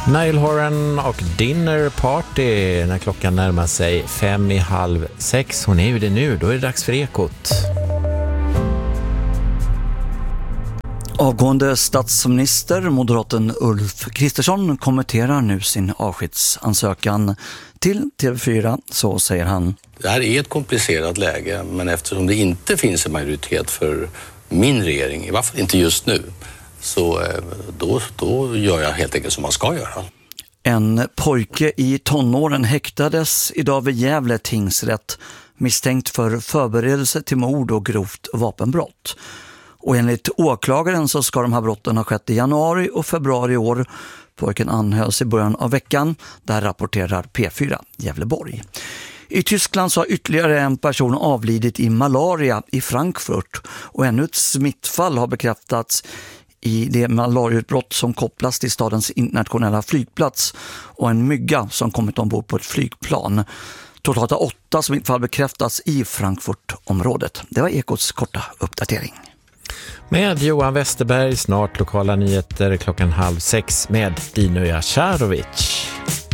Niall Horan och Dinner Party när klockan närmar sig 5:30. Hon är ju det nu, då är det dags för Ekot. Avgående statsminister, moderaten Ulf Kristersson, kommenterar nu sin avskedsansökan till TV4. Så säger han: Det här är ett komplicerat läge, men eftersom det inte finns en majoritet för min regering, i varje fall inte just nu, så då gör jag helt enkelt som man ska göra. En pojke i tonåren häktades idag vid Gävle tingsrätt misstänkt för förberedelse till mord och grovt vapenbrott. Och enligt åklagaren så ska de här brotten ha skett i januari och februari i år. Pojken anhölls i början av veckan. Där rapporterar P4 Gävleborg. I Tyskland så har ytterligare en person avlidit i malaria i Frankfurt. Och ännu ett smittfall har bekräftats i det malariautbrott som kopplas till stadens internationella flygplats och en mygga som kommit ombord på ett flygplan. Totalt har 8 smittfall bekräftats i Frankfurtområdet. Det var Ekots korta uppdatering. Med Johan Westerberg, snart lokala nyheter 5:30 med Dino Jacharovic.